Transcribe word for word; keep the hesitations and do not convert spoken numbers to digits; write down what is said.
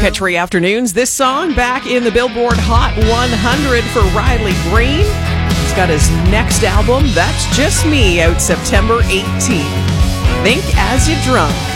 Country Afternoons. This song back in the Billboard Hot one hundred for Riley Green. He's got his next album, That's Just Me, out September eighteenth. Think As You Drunk.